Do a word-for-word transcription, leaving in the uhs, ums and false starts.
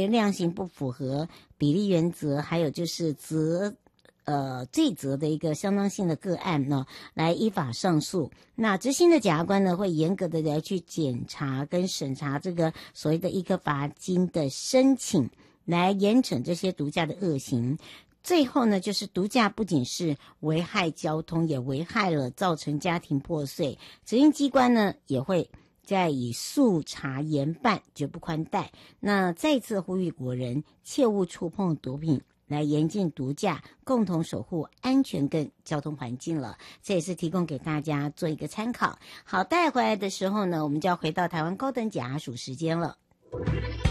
量刑不符合比例原则，还有就是责呃罪责的一个相当性的个案呢，来依法上诉。那执行的检察官呢，会严格的来去检查跟审查这个所谓的一个罚金的申请，来严惩这些毒驾的恶行。最后呢，就是毒驾不仅是危害交通，也危害了造成家庭破碎。执行机关呢，也会再以速查严办，绝不宽待。那再次呼吁国人切勿触碰毒品，来严禁毒驾，共同守护安全跟交通环境了。这也是提供给大家做一个参考。好，带回来的时候呢，我们就要回到台湾高等检察署时间了。